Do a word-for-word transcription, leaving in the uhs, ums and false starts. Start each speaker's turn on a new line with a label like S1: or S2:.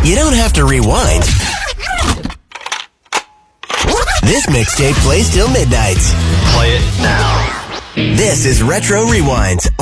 S1: You don't have to rewind. This mixtape plays till midnight.
S2: Play it now.
S1: This is Retro Rewinds.